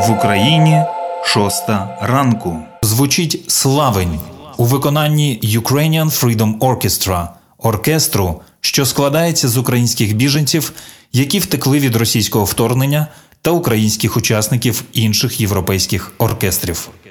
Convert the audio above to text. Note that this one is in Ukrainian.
В Україні 6 ранку. Звучить «Славень» у виконанні Ukrainian Freedom Orchestra – оркестру, що складається з українських біженців, які втекли від російського вторгнення, та українських учасників інших європейських оркестрів.